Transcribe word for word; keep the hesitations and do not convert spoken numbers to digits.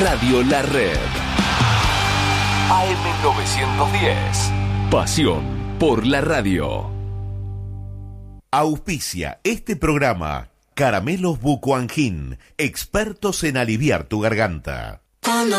Radio La Red. A M novecientos diez. Pasión por la radio. Auspicia este programa Caramelos Bucoangin, expertos en aliviar tu garganta.